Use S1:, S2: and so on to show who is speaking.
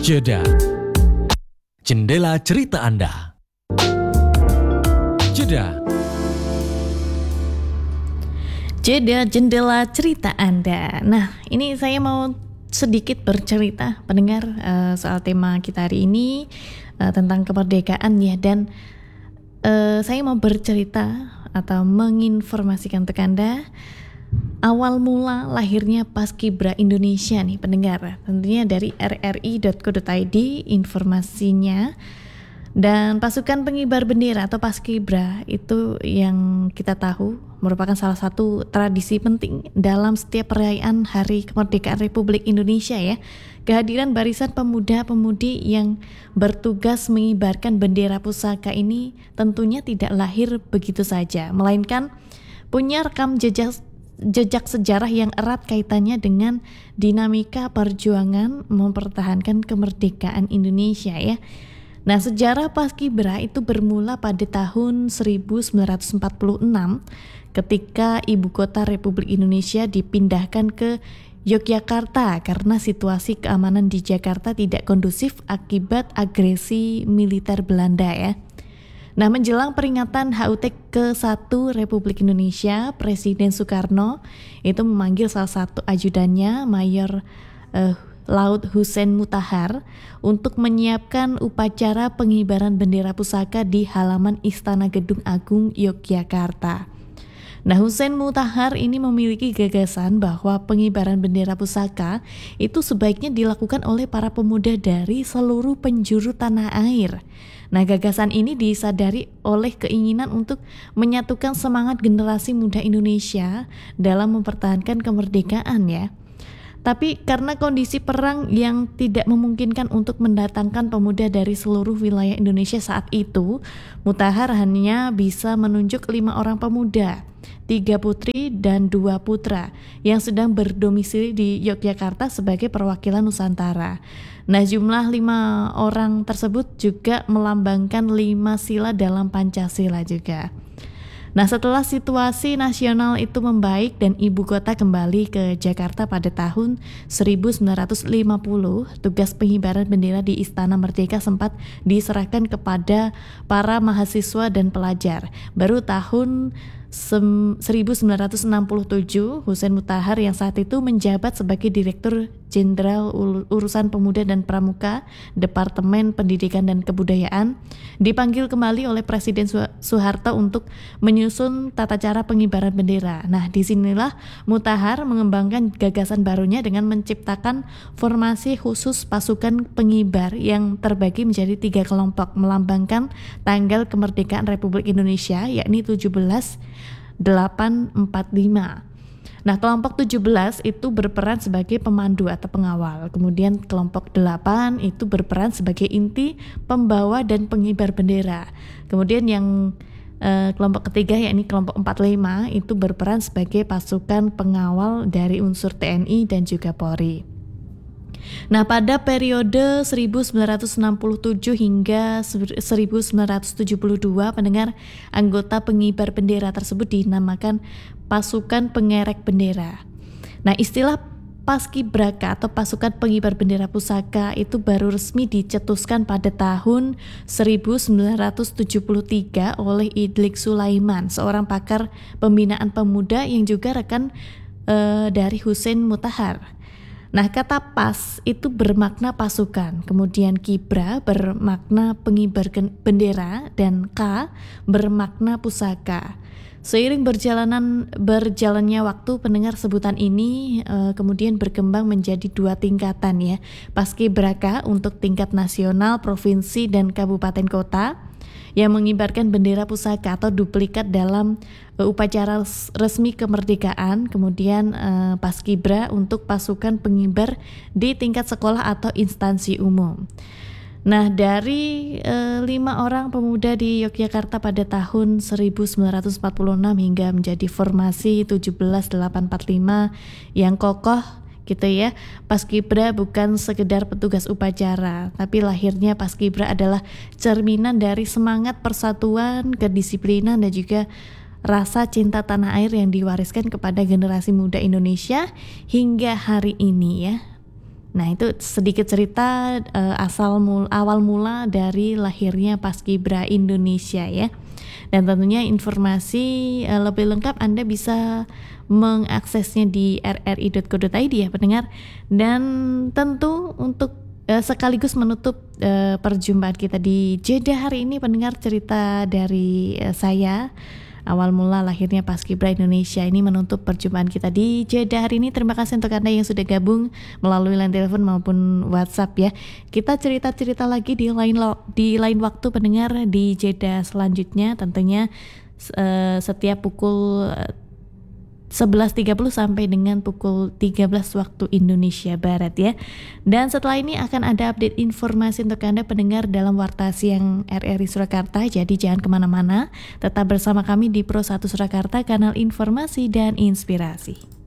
S1: Jeda. Jendela cerita Anda. Jeda.
S2: Jeda jendela cerita Anda. Nah, ini saya mau sedikit bercerita pendengar soal tema kita hari ini tentang kemerdekaan ya. Dan saya mau bercerita atau menginformasikan untuk Anda awal mula lahirnya Paskibra Indonesia nih pendengar. Tentunya dari rri.co.id informasinya. Dan pasukan pengibar bendera atau Paskibra itu yang kita tahu merupakan salah satu tradisi penting dalam setiap perayaan Hari Kemerdekaan Republik Indonesia ya. Kehadiran barisan pemuda-pemudi yang bertugas mengibarkan bendera pusaka ini tentunya tidak lahir begitu saja, melainkan punya rekam jejak sejarah yang erat kaitannya dengan dinamika perjuangan mempertahankan kemerdekaan Indonesia ya. Nah, sejarah Paskibra itu bermula pada tahun 1946 ketika ibu kota Republik Indonesia dipindahkan ke Yogyakarta karena situasi keamanan di Jakarta tidak kondusif akibat agresi militer Belanda ya. Nah, menjelang peringatan HUT ke-1 Republik Indonesia, Presiden Soekarno itu memanggil salah satu ajudannya, Mayor Laut Husein Mutahar, untuk menyiapkan upacara pengibaran bendera pusaka di halaman Istana Gedung Agung Yogyakarta. Nah, Husein Mutahar ini memiliki gagasan bahwa pengibaran bendera pusaka itu sebaiknya dilakukan oleh para pemuda dari seluruh penjuru tanah air. Nah, gagasan ini disadari oleh keinginan untuk menyatukan semangat generasi muda Indonesia dalam mempertahankan kemerdekaan ya. Tapi karena kondisi perang yang tidak memungkinkan untuk mendatangkan pemuda dari seluruh wilayah Indonesia saat itu, Mutahar hanya bisa menunjuk 5 orang pemuda, 3 putri dan 2 putra yang sedang berdomisili di Yogyakarta sebagai perwakilan Nusantara. Nah, jumlah 5 orang tersebut juga melambangkan 5 sila dalam Pancasila juga. Nah, setelah situasi nasional itu membaik dan ibu kota kembali ke Jakarta pada tahun 1950, tugas pengibaran bendera di Istana Merdeka sempat diserahkan kepada para mahasiswa dan pelajar. Baru tahun 1967, Husein Mutahar yang saat itu menjabat sebagai Direktur Jenderal Urusan Pemuda dan Pramuka Departemen Pendidikan dan Kebudayaan dipanggil kembali oleh Presiden Soeharto untuk menyusun tata cara pengibaran bendera. Nah, disinilah Mutahar mengembangkan gagasan barunya dengan menciptakan formasi khusus pasukan pengibar yang terbagi menjadi 3 kelompok melambangkan tanggal kemerdekaan Republik Indonesia, yakni 17/845. Nah, kelompok 17 itu berperan sebagai pemandu atau pengawal. Kemudian kelompok 8 itu berperan sebagai inti, pembawa dan pengibar bendera. Kemudian yang kelompok ketiga yakni kelompok 45 itu berperan sebagai pasukan pengawal dari unsur TNI dan juga Polri. Nah, pada periode 1967 hingga 1972 pendengar, anggota pengibar bendera tersebut dinamakan pasukan pengerek bendera. Nah, istilah Paskibraka atau pasukan pengibar bendera pusaka itu baru resmi dicetuskan pada tahun 1973 oleh Idlik Sulaiman, seorang pakar pembinaan pemuda yang juga rekan dari Husein Mutahar. Nah, kata pas itu bermakna pasukan, kemudian kibra bermakna pengibar bendera, dan ka bermakna pusaka. Seiring berjalannya waktu, pendengar, sebutan ini kemudian berkembang menjadi 2 tingkatan ya. Paskibraka untuk tingkat nasional, provinsi, dan kabupaten kota yang mengibarkan bendera pusaka atau duplikat dalam upacara resmi kemerdekaan. Kemudian Paskibra untuk pasukan pengibar di tingkat sekolah atau instansi umum. Nah, dari 5 orang pemuda di Yogyakarta pada tahun 1946 hingga menjadi formasi 17845 yang kokoh gitu ya. Paskibra bukan sekedar petugas upacara, tapi lahirnya Paskibra adalah cerminan dari semangat persatuan, kedisiplinan dan juga rasa cinta tanah air yang diwariskan kepada generasi muda Indonesia hingga hari ini ya. Nah, itu sedikit cerita awal mula dari lahirnya Paskibra Indonesia ya. Dan tentunya informasi lebih lengkap Anda bisa mengaksesnya di rri.co.id ya pendengar. Dan tentu untuk sekaligus menutup perjumpaan kita di Jeddah hari ini pendengar, cerita dari saya awal mula lahirnya Paskibra Indonesia ini menutup perjumpaan kita di Jeddah hari ini. Terima kasih untuk Anda yang sudah gabung melalui line telepon maupun WhatsApp ya. Kita cerita-cerita lagi di lain waktu pendengar di Jeddah selanjutnya, tentunya setiap pukul 11.30 sampai dengan pukul 13 waktu Indonesia Barat ya. Dan setelah ini akan ada update informasi untuk Anda pendengar dalam Warta Siang RRI Surakarta. Jadi jangan kemana-mana, tetap bersama kami di Pro 1 Surakarta, kanal informasi dan inspirasi.